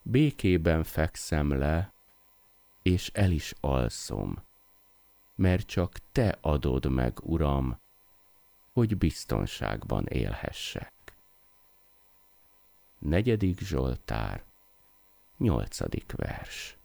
békében fekszem le, és el is alszom, mert csak te adod meg, Uram, hogy biztonságban élhessek. 4. Zsoltár, 8. vers.